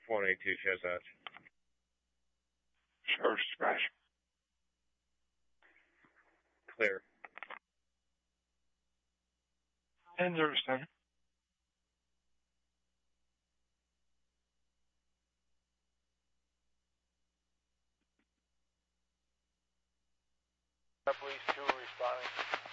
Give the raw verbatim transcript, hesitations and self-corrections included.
one eighty-two shows that. Show dispatch. Clear. ten zero seven. Police two responding.